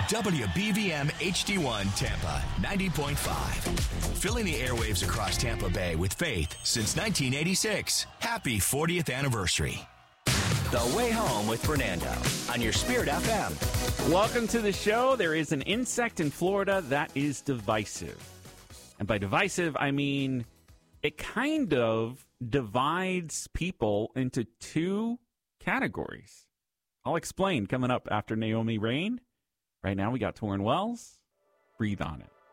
WBVM HD1 Tampa 90.5. Filling the airwaves across Tampa Bay with faith since 1986. Happy 40th anniversary. The Way Home with Fernando on your Spirit FM. Welcome to the show. There is an insect in Florida that is divisive. And by divisive, I mean it kind of divides people into two categories. I'll explain coming up after Naomi Rain. Right now, we got Torrin Wells. Breathe on it.